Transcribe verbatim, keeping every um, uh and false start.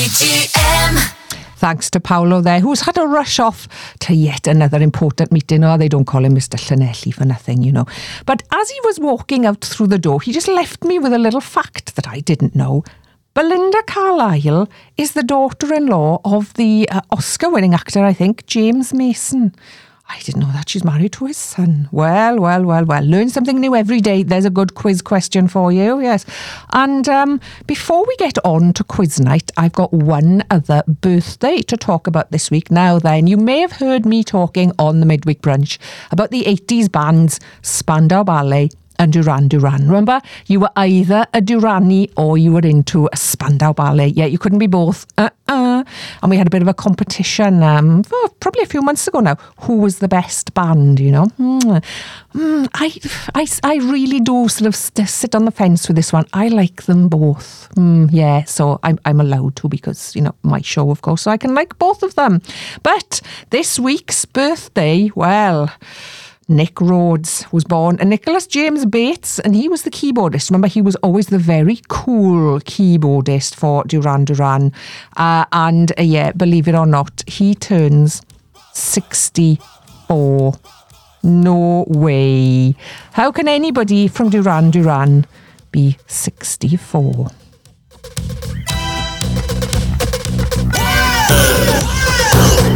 G M. Thanks to Paolo there, who's had to rush off to yet another important meeting. Oh, they don't call him Mister Llanelli for nothing, you know. But as he was walking out through the door, he just left me with a little fact that I didn't know. Belinda Carlisle is the daughter-in-law of the uh, Oscar-winning actor, I think, James Mason. I didn't know that. She's married to his son. Well, well, well, well. Learn something new every day. There's a good quiz question for you, yes. And um, before we get on to quiz night, I've got one other birthday to talk about this week. Now then, you may have heard me talking on the Midweek Brunch about the eighties bands Spandau Ballet and Duran Duran. Remember, you were either a Durani or you were into a Spandau Ballet. Yeah, you couldn't be both. Uh-uh. And we had a bit of a competition, um, oh, probably a few months ago now. Who was the best band, you know? Mm. Mm, I, I, I really do sort of st- sit on the fence with this one. I like them both. Mm, yeah, so I'm, I'm allowed to because, you know, my show, of course, so I can like both of them. But this week's birthday, well... Nick Rhodes was born, and Nicholas James Bates, and he was the keyboardist. Remember, he was always the very cool keyboardist for Duran Duran. Uh, and uh, yeah, believe it or not, he turns sixty-four. No way. How can anybody from Duran Duran be sixty-four?